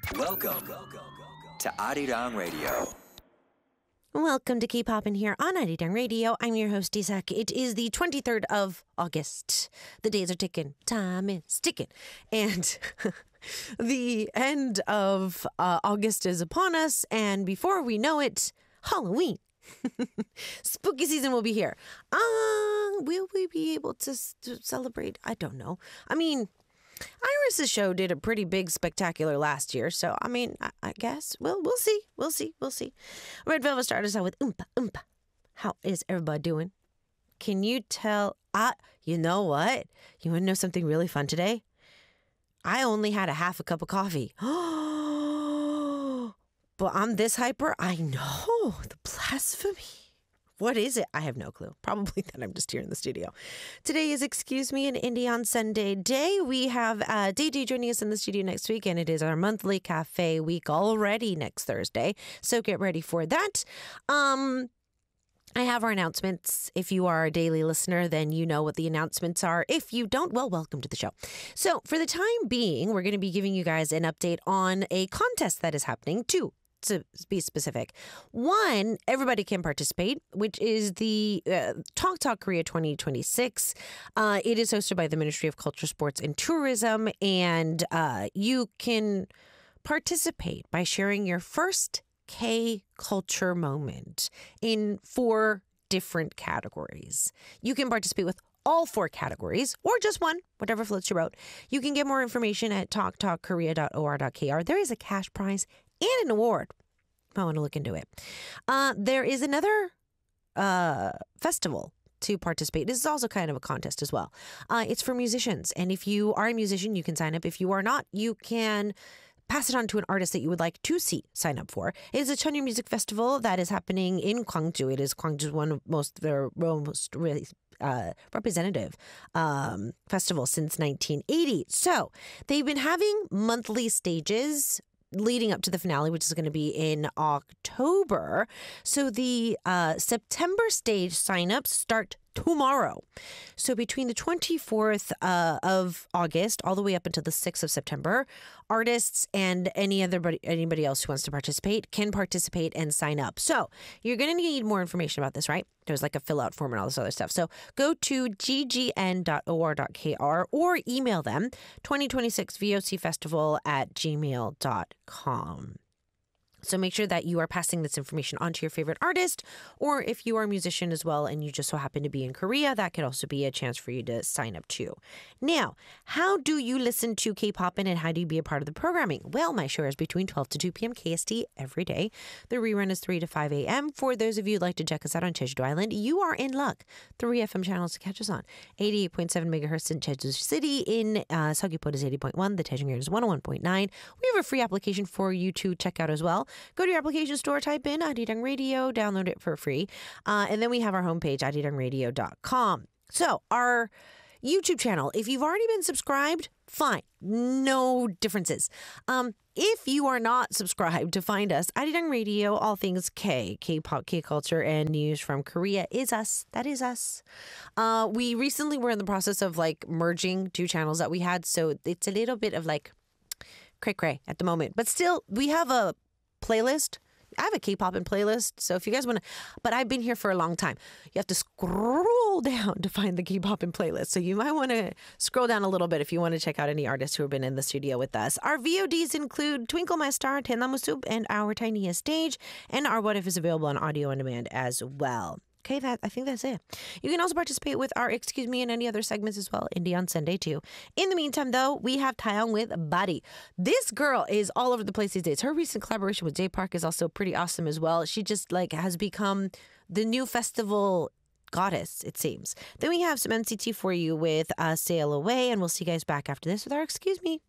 Welcome to Arirang Radio. Welcome to Keep Poppin' here on Arirang Radio. I'm your host, Isak. It is the 23rd of August. The days are ticking. Time is ticking. And the end of August is upon us. And before we know it, Halloween. Spooky season will be here. Will we be able to celebrate? I don't know. I mean, Iris's show did a pretty big spectacular last year, so I guess we'll see. We'll see. Red Velvet started us out with Oompa Oompa. How is everybody doing? Can you tell? You know what? You want to know something really fun today? I only had a half a cup of coffee. But I'm this hyper. I know, the blasphemy. What is it? I have no clue. Probably that I'm just here in the studio. Today is Excuse Me, an Indie on Sunday day. We have DD joining us in the studio next week, and it is our monthly cafe week already next Thursday. So get ready for that. I have our announcements. If you are a daily listener, then you know what the announcements are. If you don't, well, welcome to the show. So for the time being, we're going to be giving you guys an update on a contest that is happening to be specific. One, everybody can participate, which is the Talk Korea 2026. It is hosted by the Ministry of Culture, Sports, and Tourism, and you can participate by sharing your first K-culture moment in 4 different categories. You can participate with all 4 categories, or just one, whatever floats your boat. You can get more information at talktalkkorea.or.kr. There is a cash prize and an award. I want to look into it. There is another festival to participate. This is also kind of a contest as well. It's for musicians. And if you are a musician, you can sign up. If you are not, you can pass it on to an artist that you would like to see sign up for. It is a Cheonryul Music Festival that is happening in Gwangju. It is Gwangju's one of their most really representative festival since 1980. So they've been having monthly stages leading up to the finale, which is going to be in October. So the September stage signups start tomorrow. So between the 24th of August all the way up until the 6th of September, artists and anybody else who wants to participate can participate and sign up. So you're going to need more information about this, right? There's like a fill out form and all this other stuff. So go to ggn.or.kr or email them 2026vocfestival@gmail.com. So make sure that you are passing this information on to your favorite artist, or if you are a musician as well and you just so happen to be in Korea, that could also be a chance for you to sign up too. Now, how do you listen to K-Poppin' and how do you be a part of the programming? Well, my show is between 12 to 2 p.m. KST every day. The rerun is 3 to 5 a.m. For those of you who'd like to check us out on Jeju Island, you are in luck. 3 FM channels to catch us on. 88.7 megahertz in Jeju City. In Seogwipo is 80.1. The Daejong is 101.9. We have a free application for you to check out as well. Go to your application store, type in Arirang Radio, download it for free. And then we have our homepage, arirangradio.com. So our YouTube channel, if you've already been subscribed, fine. No differences. If you are not subscribed, to find us, Arirang Radio, all things K-pop, K-culture, and news from Korea is us. That is us. We recently were in the process of merging 2 channels that we had. So it's a little bit of cray-cray at the moment. But still, we have a playlist. I have a K-Poppin' playlist, so if you guys want to, but I've been here for a long time. You have to scroll down to find the K-Poppin' playlist, so you might want to scroll down a little bit if you want to check out any artists who have been in the studio with us. Our VODs include Twinkle My Star, Tennamusub, and Our Tiniest Stage, and Our What If is available on audio on demand as well. Okay, I think that's it. You can also participate with our Excuse Me and any other segments as well, Indie on Sunday too. In the meantime, though, we have Taeyong with Body. This girl is all over the place these days. Her recent collaboration with Jay Park is also pretty awesome as well. She just has become the new festival goddess, it seems. Then we have some NCT for you with Sail Away, and we'll see you guys back after this with our Excuse Me.